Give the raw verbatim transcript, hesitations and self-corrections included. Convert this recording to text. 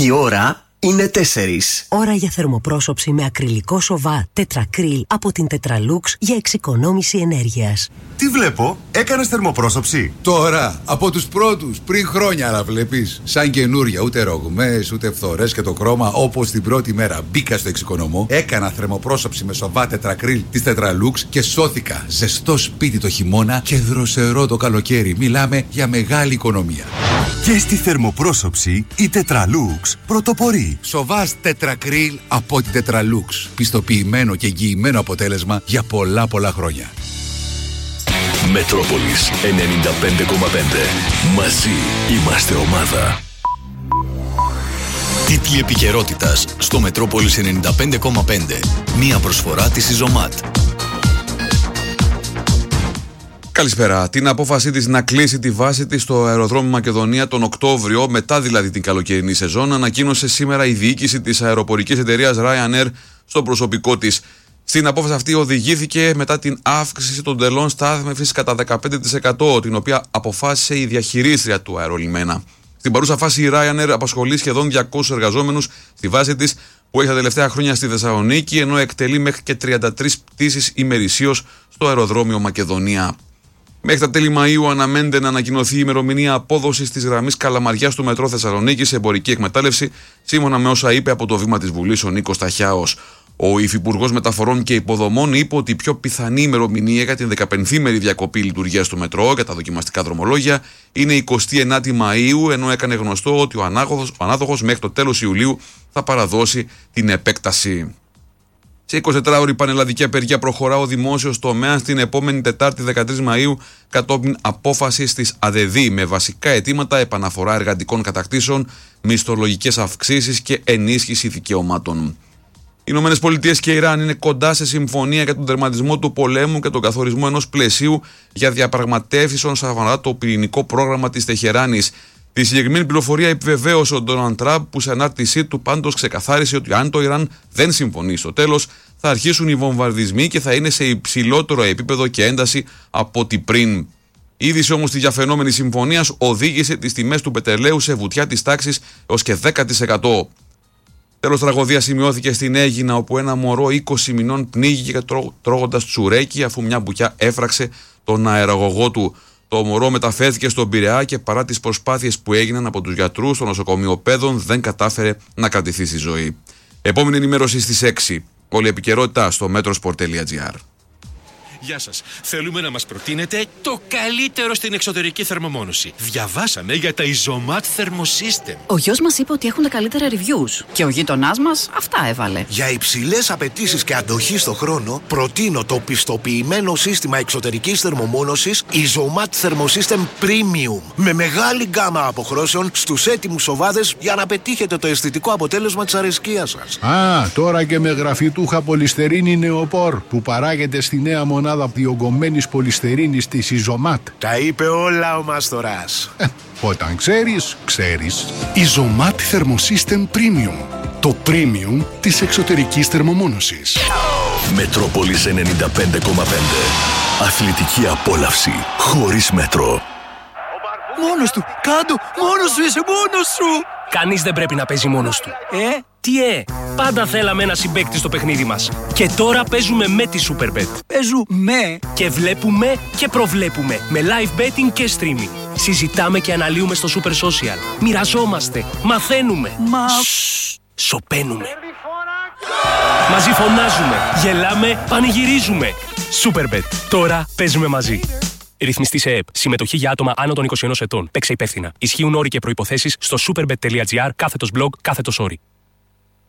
Η ώρα είναι τέσσερις. Ώρα για θερμοπρόσωψη με ακριλικό σοβά τετρακρίλ από την Tetralux για εξοικονόμηση ενέργειας. Τι βλέπω, έκανες θερμοπρόσωψη? Τώρα, από τους πρώτους, πριν χρόνια, αλλά βλέπεις. Σαν καινούρια, ούτε ρογμές, ούτε φθορές και το χρώμα, όπως την πρώτη μέρα μπήκα στο εξοικονομώ, έκανα θερμοπρόσωψη με σοβά τετρακρίλ της Tetralux και σώθηκα. Ζεστό σπίτι το χειμώνα και δροσερό το καλοκαίρι. Μιλάμε για μεγάλη οικονομία. Και στη θερμοπρόσωψη η Tetralux πρωτοπορεί. Σοβάς τετρακρίλ από την Tetralux. Πιστοποιημένο και εγγυημένο αποτέλεσμα για πολλά πολλά χρόνια. Μετρόπολης ενενήντα πέντε κόμμα πέντε. Μαζί είμαστε ομάδα. Τίτλοι επικαιρότητας στο Μετρόπολης ενενήντα πέντε κόμμα πέντε. Μία προσφορά της Ιζωμάτ. Καλησπέρα. Την απόφασή της να κλείσει τη βάση της στο αεροδρόμιο Μακεδονία τον Οκτώβριο, μετά δηλαδή την καλοκαιρινή σεζόν, ανακοίνωσε σήμερα η διοίκηση της αεροπορικής εταιρείας Ryanair στο προσωπικό της. Στην απόφαση αυτή οδηγήθηκε μετά την αύξηση των τελών στάθμευσης κατά δεκαπέντε τοις εκατό, την οποία αποφάσισε η διαχειρίστρια του αερολιμένα. Στην παρούσα φάση η Ryanair απασχολεί σχεδόν διακόσιους εργαζόμενους στη βάση της, που έχει τα τελευταία χρόνια στη Θεσσαλονίκη, ενώ εκτελεί μέχρι και τριάντα τρεις πτήσεις ημερησίως στο αεροδρόμιο Μακεδονία. Μέχρι τα τέλη Μαΐου αναμένεται να ανακοινωθεί η ημερομηνία απόδοσης της γραμμής Καλαμαριάς του Μετρό Θεσσαλονίκη σε εμπορική εκμετάλλευση, σύμφωνα με όσα είπε από το βήμα της Βουλής ο Νίκος Ταχιάος. Ο Υφυπουργός Μεταφορών και Υποδομών είπε ότι η πιο πιθανή ημερομηνία για την δεκαπενθήμερη διακοπή λειτουργίας του μετρό για τα δοκιμαστικά δρομολόγια είναι η εικοστή ενάτη Μαΐου, ενώ έκανε γνωστό ότι ο ανάδοχος, ο ανάδοχος μέχρι το τέλος Ιουλίου θα παραδώσει την επέκταση. Σε εικοσιτετράωρη πανελλαδική απεργία προχωρά ο δημόσιος τομέας την επόμενη Τετάρτη δεκατρείς Μαΐου κατόπιν απόφασης της ΑΔΕΔΗ με βασικά αιτήματα επαναφορά εργατικών κατακτήσεων, μισθολογικές αυξήσεις και ενίσχυση δικαιωμάτων. Οι Ηνωμένες Πολιτείες και Ιράν είναι κοντά σε συμφωνία για τον τερματισμό του πολέμου και τον καθορισμό ενός πλαισίου για διαπραγματεύσεις όσον αφορά το πυρηνικό πρόγραμμα της Τεχεράνης. Τη συγκεκριμένη πληροφορία επιβεβαίωσε ο Ντόναλντ Τραμπ, που σε ανάρτησή του πάντως ξεκαθάρισε ότι αν το Ιράν δεν συμφωνεί στο τέλος, θα αρχίσουν οι βομβαρδισμοί και θα είναι σε υψηλότερο επίπεδο και ένταση από ό,τι πριν. Η είδηση όμως της διαφαινόμενης συμφωνίας οδήγησε τις τιμές του πετρελαίου σε βουτιά της τάξης έως και δέκα τοις εκατό. Τέλος, τραγωδία σημειώθηκε στην Αίγινα, όπου ένα μωρό είκοσι μηνών πνίγηκε τρώγοντας τσουρέκι, αφού μια μπουκιά έφραξε τον αεραγωγό του. Το μωρό μεταφέρθηκε στον Πειραιά και παρά τις προσπάθειες που έγιναν από τους γιατρούς των νοσοκομειοπαίδων δεν κατάφερε να κρατηθεί στη ζωή. Επόμενη ενημέρωση στις έξι. Όλη επικαιρότητα στο metrosport τελεία gr. Γεια σας. Θέλουμε να μας προτείνετε το καλύτερο στην εξωτερική θερμομόνωση. Διαβάσαμε για τα Ιζωμάτ Thermosystem. Ο γιος μας είπε ότι έχουν τα καλύτερα reviews και ο γείτονάς μας αυτά έβαλε. Για υψηλές απαιτήσεις και αντοχή στο χρόνο, προτείνω το πιστοποιημένο σύστημα εξωτερικής θερμομόνωσης Ιζωμάτ Thermosystem Premium. Με μεγάλη γκάμα αποχρώσεων στους έτοιμους σοβάδες για να πετύχετε το αισθητικό αποτέλεσμα της αρεσκίας σας. Α, τώρα και με γραφιτούχα πολυστερίνη νεοπόρ που παράγεται στη νέα μονάδα διογκωμένης πολυστερίνης της Ιζωμάτ. Τα είπε όλα ο Μαστοράς. Ε, όταν ξέρεις, ξέρεις. Ιζωμάτ Thermosystem Premium. Το premium της εξωτερικής θερμομόνωσης. Μετρόπολης ενενήντα πέντε κόμμα πέντε. Αθλητική απόλαυση χωρίς μέτρο. Μόνος του, κάτω, μόνος σου, είσαι μόνος σου. Κανείς δεν πρέπει να παίζει μόνος του. Ε? Τι ε, πάντα θέλαμε ένα συμπαίκτη στο παιχνίδι μας. Και τώρα παίζουμε με τη Superbet. Παίζουμε. Και βλέπουμε και προβλέπουμε με live betting και streaming. Συζητάμε και αναλύουμε στο Super Social. Μοιραζόμαστε, μαθαίνουμε. Μα... Σσσ, σωπαίνουμε. Μαζί φωνάζουμε, γελάμε, πανηγυρίζουμε. Superbet, τώρα παίζουμε μαζί. Ρυθμιστή σε ΕΕΠ. Συμμετοχή για άτομα άνω των είκοσι ενός ετών. Παίξε υπεύθυνα. Ισχύουν όροι και προϋποθέσεις στο superbet τελεία gr κάθετος blog κάθετος όροι.